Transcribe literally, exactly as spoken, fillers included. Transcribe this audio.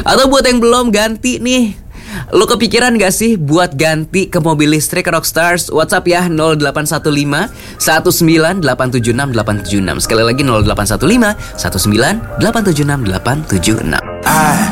Atau buat yang belum ganti nih, lo kepikiran gak sih buat ganti ke mobil listrik Rockstars? WhatsApp ya nol delapan satu lima satu sembilan delapan tujuh enam delapan tujuh enam. Sekali lagi nol delapan satu lima satu sembilan delapan tujuh enam delapan tujuh enam. I